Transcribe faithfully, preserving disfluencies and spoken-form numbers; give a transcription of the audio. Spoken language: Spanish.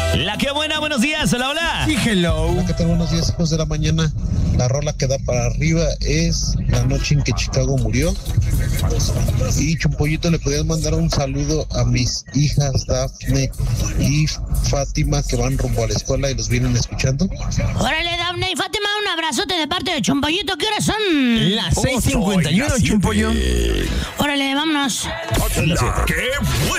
La que buena, buenos días, hola, hola. Sí, hello. Hola, ¿qué tal? Buenos días, hijos de la mañana. La rola que da para arriba es La noche en que Chicago murió. Y Chumpollito, ¿le podías mandar un saludo a mis hijas Dafne y Fátima que van rumbo a la escuela y los vienen escuchando? Órale, Dafne y Fátima, un abrazote de parte de Chumpollito. ¿Qué horas son? Las seis cincuenta y uno, Chumpollo. Órale, vámonos. La que buena.